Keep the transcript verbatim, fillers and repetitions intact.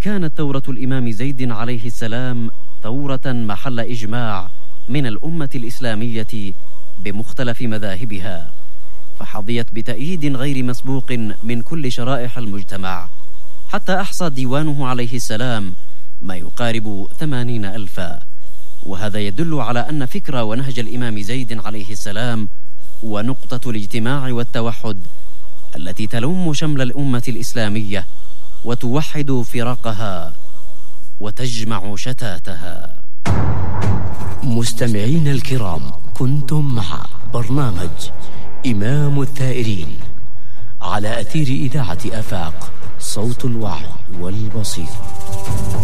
كانت ثورة الإمام زيد عليه السلام ثورة محل إجماع من الأمة الإسلامية بمختلف مذاهبها، فحظيت بتأييد غير مسبوق من كل شرائح المجتمع، حتى أحصى ديوانه عليه السلام ما يقارب ثمانين ألفا. وهذا يدل على أن فكرة ونهج الإمام زيد عليه السلام ونقطة الاجتماع والتوحد التي تلم شمل الأمة الإسلامية وتوحد فرقها وتجمع شتاتها. مستمعين الكرام، كنتم مع برنامج إمام الثائرين على أثير إذاعة آفاق، صوت الوعي والبصير.